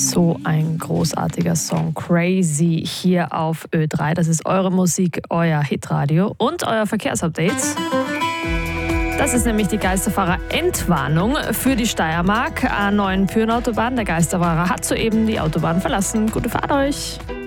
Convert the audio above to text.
So ein großartiger Song, Crazy, hier auf Ö3. Das ist eure Musik, euer Hitradio und euer Verkehrsupdate. Das ist nämlich die Geisterfahrer-Entwarnung für die Steiermark. A9 Pyrenautobahn. Der Geisterfahrer hat soeben die Autobahn verlassen. Gute Fahrt euch!